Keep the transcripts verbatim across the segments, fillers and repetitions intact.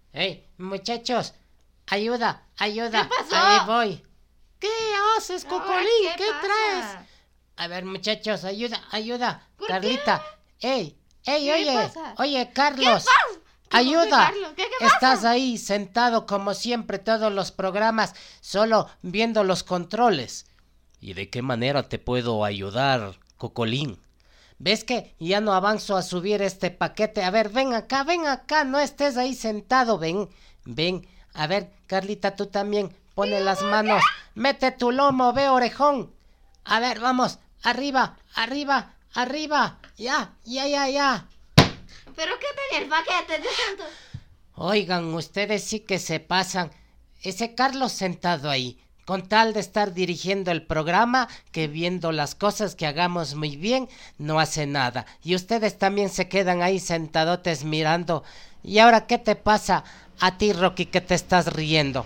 Hey, muchachos, ayuda, ayuda. ¿Qué pasó? Ahí voy. ¿Qué haces, Cocolín? ¿Qué, ¿Qué pasa? traes? A ver, muchachos, ayuda, ayuda. ¿Por Carlita, ey, ey, ¿Qué oye, pasa? oye, Carlos. ¿Qué Ayuda. Carlos? ¿Qué, qué pasa? Estás ahí sentado como siempre todos los programas, solo viendo los controles. ¿Y de qué manera te puedo ayudar, Cocolín? ¿Ves que ya no avanzo a subir este paquete? A ver, ven acá, ven acá, no estés ahí sentado, ven, ven. A ver, Carlita, tú también, pone las manos, mete tu lomo, ve, orejón. A ver, vamos, arriba, arriba, arriba, ya, ya, ya, ya. ¿Pero qué tenía el paquete de tanto? Oigan, ustedes sí que se pasan. Ese Carlos sentado ahí, con tal de estar dirigiendo el programa, que viendo las cosas que hagamos muy bien, no hace nada. Y ustedes también se quedan ahí sentadotes mirando. ¿Y ahora qué te pasa a ti, Rocky, que te estás riendo?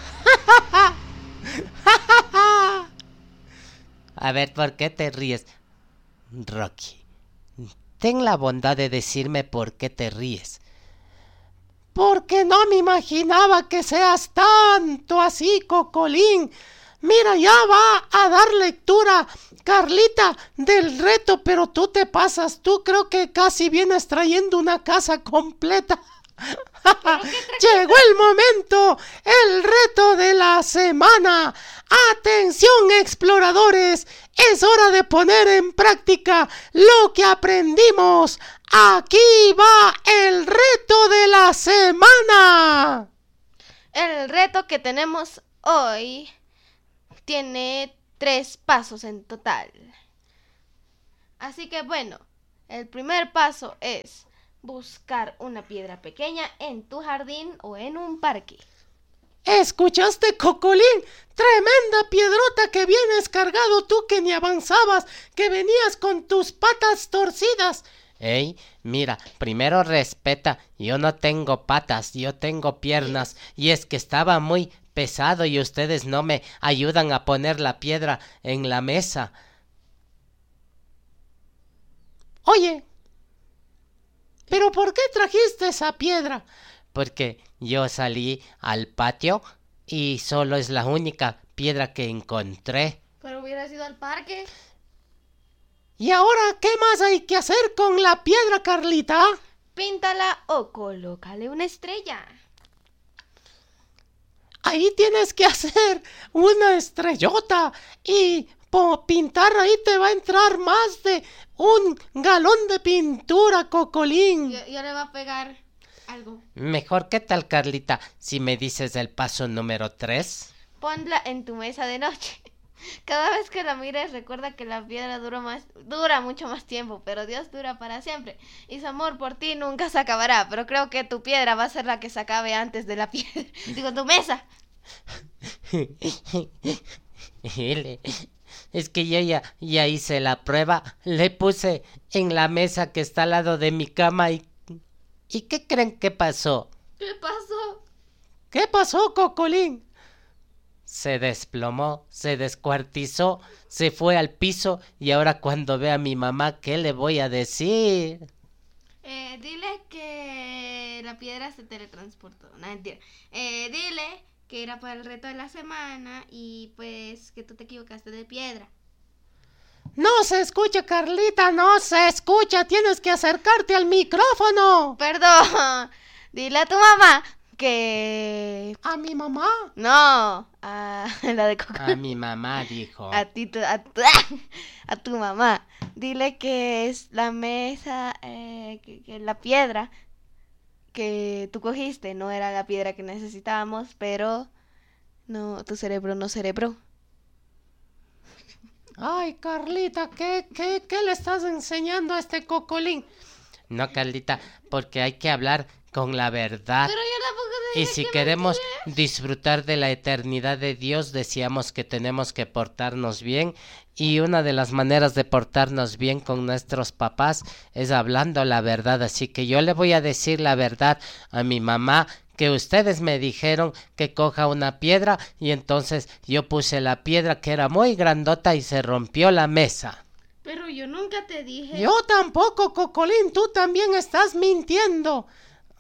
A ver, ¿por qué te ríes? Rocky, ten la bondad de decirme por qué te ríes. Porque no me imaginaba que seas tanto así, Cocolín. Mira, ya va a dar lectura Carlita del reto, pero tú te pasas. Tú creo que casi vienes trayendo una casa completa. Llegó el momento, el reto de la semana. Atención, exploradores, es hora de poner en práctica lo que aprendimos. Aquí va el reto de la semana. El reto que tenemos hoy tiene tres pasos en total. Así que bueno, el primer paso es buscar una piedra pequeña en tu jardín o en un parque. ¿Escuchaste, Cocolín? Tremenda piedrota que vienes cargado tú, que ni avanzabas, que venías con tus patas torcidas. Ey, mira, primero respeta, yo no tengo patas, yo tengo piernas, y es que estaba muy pesado y ustedes no me ayudan a poner la piedra en la mesa. Oye, ¿pero por qué trajiste esa piedra? Porque yo salí al patio y solo es la única piedra que encontré. Pero hubieras ido al parque. ¿Y ahora qué más hay que hacer con la piedra, Carlita? Píntala o colócale una estrella. Ahí tienes que hacer una estrellota y por pintar ahí te va a entrar más de un galón de pintura, Cocolín. Ya, ya le va a pegar algo. Mejor, ¿qué tal, Carlita, si me dices el paso número tres? Ponla en tu mesa de noche. Cada vez que la mires, recuerda que la piedra dura más, dura mucho más tiempo, pero Dios dura para siempre. Y su amor por ti nunca se acabará, pero creo que tu piedra va a ser la que se acabe antes de la piedra. Digo, tu mesa. Es que yo ya, ya hice la prueba, le puse en la mesa que está al lado de mi cama y... ¿Y qué creen que pasó? ¿Qué pasó? ¿Qué pasó, Cocolín? Se desplomó, se descuartizó, se fue al piso y ahora cuando ve a mi mamá, ¿qué le voy a decir? Eh, dile que la piedra se teletransportó. No, mentira. Eh, dile que era para el reto de la semana y pues que tú te equivocaste de piedra. No se escucha, Carlita, no se escucha, tienes que acercarte al micrófono. Perdón. Dile a tu mamá que... ¿A mi mamá? No, a la de Coco. A mi mamá, dijo. A ti, tu- a, tu, a tu mamá. Dile que es la mesa, eh, que, que la piedra que tú cogiste no era la piedra que necesitábamos, pero no, tu cerebro no cerebró. Ay, Carlita, ¿qué, qué, qué le estás enseñando a este Cocolín? No, Carlita, porque hay que hablar con la verdad. Pero yo tampoco te Y dije si que queremos mentira. disfrutar de la eternidad de Dios, decíamos que tenemos que portarnos bien. Y una de las maneras de portarnos bien con nuestros papás es hablando la verdad. Así que yo le voy a decir la verdad a mi mamá, que ustedes me dijeron que coja una piedra y entonces yo puse la piedra que era muy grandota y se rompió la mesa. Pero yo nunca te dije. Yo tampoco, Cocolín, tú también estás mintiendo.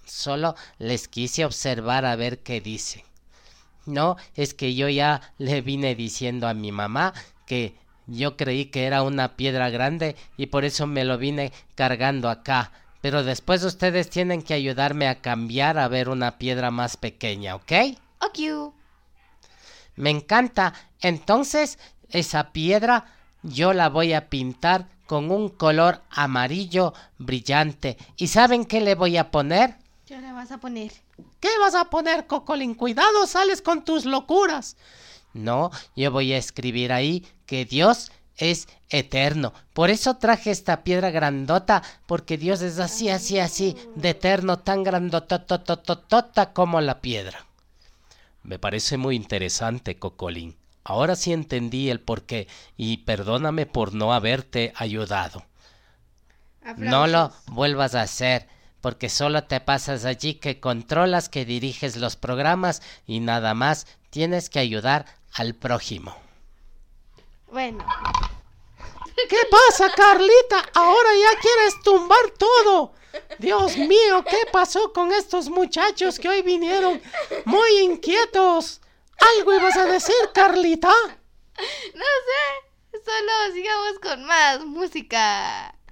Solo les quise observar a ver qué dicen. No, es que yo ya le vine diciendo a mi mamá que yo creí que era una piedra grande y por eso me lo vine cargando acá. Pero después ustedes tienen que ayudarme a cambiar a ver una piedra más pequeña, ¿ok? Ok. Me encanta. Entonces, esa piedra yo la voy a pintar con un color amarillo brillante. ¿Y saben qué le voy a poner? ¿Qué le vas a poner? ¿Qué vas a poner, Cocolín? Cuidado, sales con tus locuras. No, yo voy a escribir ahí que Dios es eterno. Por eso traje esta piedra grandota, porque Dios es así, así, así, de eterno, tan grandototototota como la piedra. Me parece muy interesante, Cocolín. Ahora sí entendí el porqué y perdóname por no haberte ayudado. Aplausos. No lo vuelvas a hacer, porque solo te pasas allí que controlas, que diriges los programas y nada más. Tienes que ayudar al prójimo. Bueno. ¿Qué pasa, Carlita? Ahora ya quieres tumbar todo. Dios mío, ¿qué pasó con estos muchachos que hoy vinieron muy inquietos? ¿Algo ibas a decir, Carlita? No sé, solo sigamos con más música.